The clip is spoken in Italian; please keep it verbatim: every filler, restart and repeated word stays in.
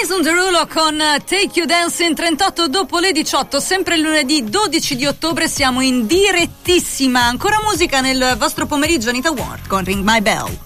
Jason Derulo con Take You Dancing, trentotto dopo le diciotto, sempre lunedì dodici di ottobre, siamo in direttissima. Ancora musica nel vostro pomeriggio, Anita Ward con Ring My Bell.